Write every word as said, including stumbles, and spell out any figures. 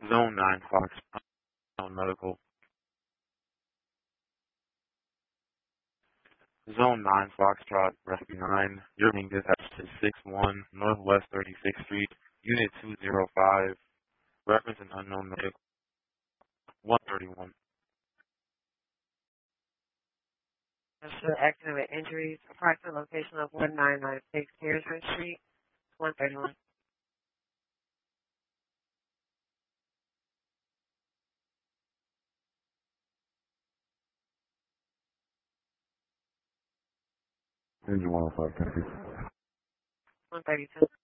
Zone nine Fox Unknown Medical. Zone nine Foxtrot Rescue nine. Your link is at six one Northwest thirty-sixth Street, Unit two oh five. Reference an unknown medical. one thirty-one. Accident with injuries. Approximate location of one nine nine six Harrison Street, one thirty-one. Engine one oh five, thank you. one thirty-two.